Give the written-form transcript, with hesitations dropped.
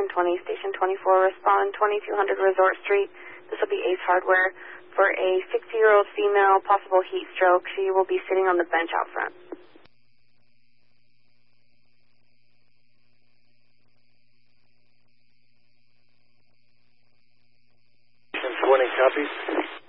Station 20. Station 24, respond 2200 Resort Street. This will be Ace Hardware. For a 60-year-old female, possible heat stroke. She will be sitting on the bench out front. 20, copy.